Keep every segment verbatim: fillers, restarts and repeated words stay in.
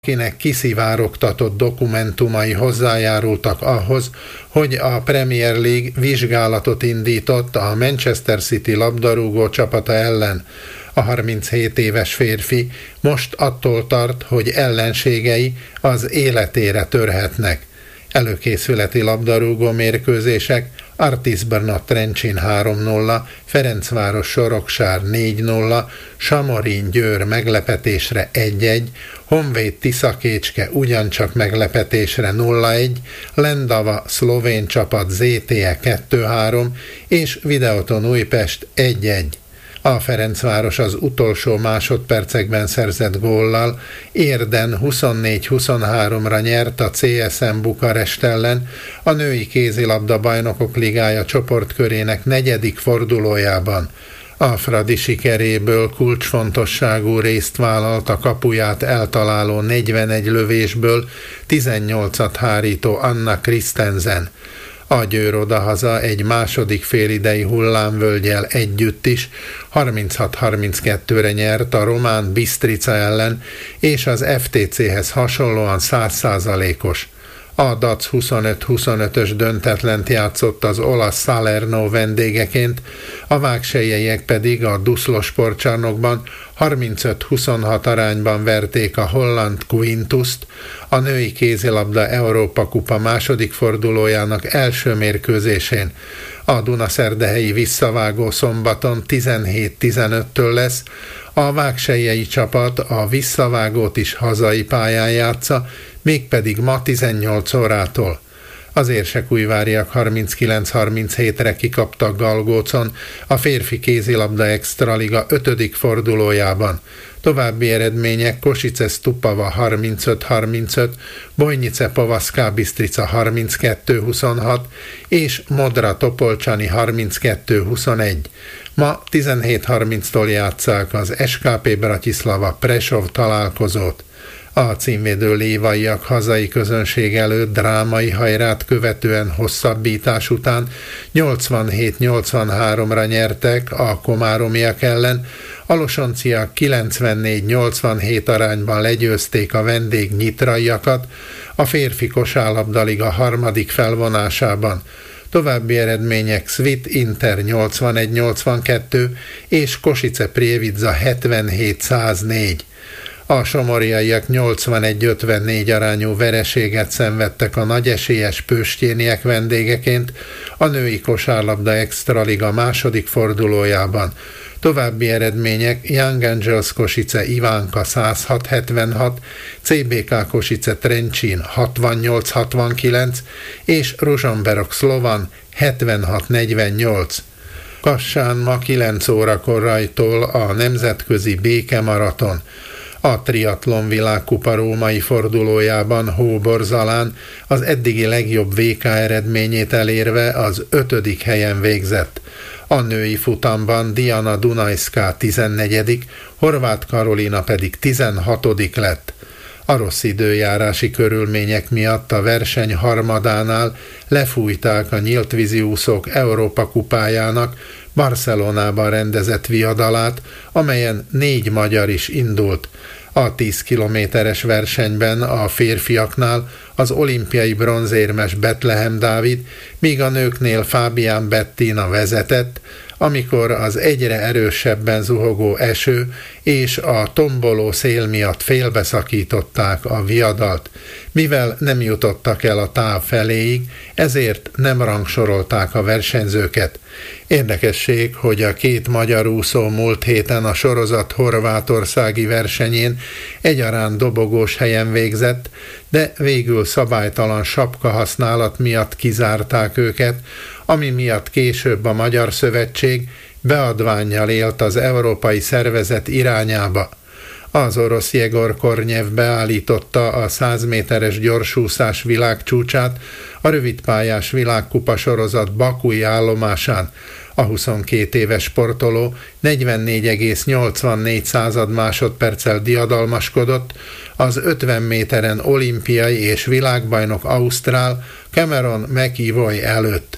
akinek kiszivárogtatott dokumentumai hozzájárultak ahhoz, hogy a Premier League vizsgálatot indított a Manchester City labdarúgó csapata ellen. A harminchét éves férfi most attól tart, hogy ellenségei az életére törhetnek. Előkészületi labdarúgó mérkőzések: Artis Brno Trencsin három nulla, Ferencváros Soroksár négy nulla, Samorin Győr meglepetésre egy egy, Honvéd Tiszakécske ugyancsak meglepetésre nulla egy, Lendava szlovén csapat zé té e kettő három és Videoton Újpest egy egy. A Ferencváros az utolsó másodpercekben szerzett góllal Érden huszonnégy huszonháromra nyert a cé es em Bukarest ellen, a női kézilabda bajnokok ligája csoportkörének negyedik fordulójában. A Fradi sikeréből kulcsfontosságú részt vállalt a kapuját eltaláló negyvenegy lövésből tizennyolcat hárító Anna Christensen. A Győr odahaza egy második félidei hullámvölgyel együtt is harminchat harminckettőre nyert a román Bistrica ellen, és az ef té céhez hasonlóan száz százalékos. A Dac huszonöt huszonötös döntetlent játszott az olasz Salerno vendégeként, a vágselyeiek pedig a Duszlo sportcsarnokban harmincöt huszonhat arányban verték a holland Quintust, a női kézilabda Európa kupa második fordulójának első mérkőzésén. A dunaszerdahelyi visszavágó szombaton tizenhét tizenöttől lesz, a vágselyei csapat a visszavágót is hazai pályán játsza, mégpedig ma tizennyolc órától. Az érsekújváriak harminckilenc harminchétre kikaptak Galgócon a férfi kézilabda extraliga ötödik fordulójában. További eredmények: Kosice Stupava harmincöt harmincöt, Bojnice Povaszká Bistrica harminckettő huszonhat és Modra Topolcsani harminckettő huszonegy. Ma tizenhét harminctól játsszák az es ká pé Bratislava Prešov találkozót. A címvédő lévaiak hazai közönség előtt drámai hajrát követően hosszabbítás után nyolcvanhét nyolcvanháromra nyertek a komáromiak ellen, a losonciak kilencvennégy nyolcvanhét arányban legyőzték a vendég nyitraiakat a férfi kosárlabdaliga harmadik felvonásában. További eredmények: Svit Inter nyolcvanegy nyolcvankettő és Kosice Prievidza hetvenhét száznégy. A somorjaiak nyolcvanegy ötvennégy arányú vereséget szenvedtek a nagyesélyes pőstjéniek vendégeként a női kosárlabda extraliga második fordulójában. További eredmények: Young Angels Kosice Ivánka száz hat hetvenhat, cé bé ká Kosice Trencsin hatvannyolc hatvankilenc és Ružomberok Slovan hetvenhat negyvennyolc. Kassán ma kilenc órakor rajtol a nemzetközi békemaraton. A triatlon világkupa római fordulójában Hóborzalán az eddigi legjobb vé ká eredményét elérve az ötödik helyen végzett. A női futamban Diana Dunajská tizennegyedik, Horváth Karolina pedig tizenhatodik lett. A rossz időjárási körülmények miatt a verseny harmadánál lefújták a nyíltvízi úszók Európa kupájának Barcelonában rendezett viadalát, amelyen négy magyar is indult. A tíz kilométeres versenyben a férfiaknál az olimpiai bronzérmes Betlehem Dávid, míg a nőknél Fábián Bettina vezetett, amikor az egyre erősebben zuhogó eső és a tomboló szél miatt félbeszakították a viadalt. Mivel nem jutottak el a táv feléig, ezért nem rangsorolták a versenyzőket. Érdekesség, hogy a két magyar úszó múlt héten a sorozat horvátországi versenyén egyaránt dobogós helyen végzett, de végül szabálytalan sapka használat miatt kizárták őket, ami miatt később a Magyar Szövetség beadvánnyal élt az európai szervezet irányába. Az orosz Jegor Kornyev beállította a száz méteres gyorsúszás világcsúcsát a rövidpályás világkupa sorozat bakui állomásán. A huszonkét éves sportoló negyvennégy egész nyolcvannégy másodperccel diadalmaskodott az ötven méteren olimpiai és világbajnok ausztrál Cameron McEvoy előtt.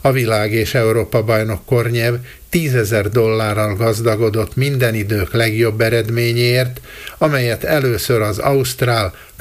A világ és Európa bajnok Kornyev tízezer dollárral gazdagodott minden idők legjobb eredményéért, amelyet először az ausztrál